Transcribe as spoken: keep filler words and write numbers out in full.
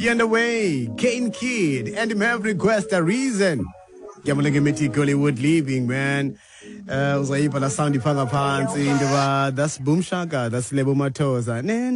and away, Kane Kid, and him have request a reason. Ngiyabonga imithi Hollywood living, man. Uh, uzayipha la sound ifanga phansi, indaba, that's Boom Shaka, that's Lebo Matoza.